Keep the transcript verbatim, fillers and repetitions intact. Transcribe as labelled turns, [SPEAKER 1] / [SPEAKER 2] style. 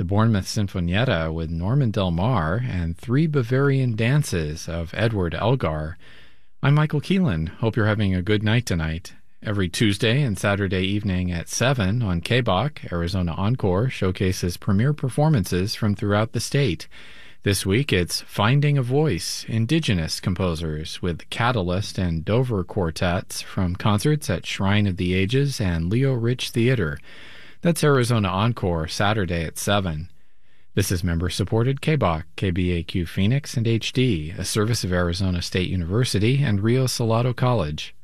[SPEAKER 1] the Bournemouth Sinfonietta with Norman Del Mar, and Three Bavarian Dances of Edward Elgar. I'm Michael Keelan. Hope you're having a good night tonight. Every Tuesday and Saturday evening at seven on K B O C, Arizona Encore showcases premier performances from throughout the state. This week it's Finding a Voice, Indigenous composers with Catalyst and Dover quartets from concerts at Shrine of the Ages and Leo Rich Theater. That's Arizona Encore, Saturday at seven. This is member-supported K B O C, K B A Q Phoenix, and H D, a service of Arizona State University and Rio Salado College.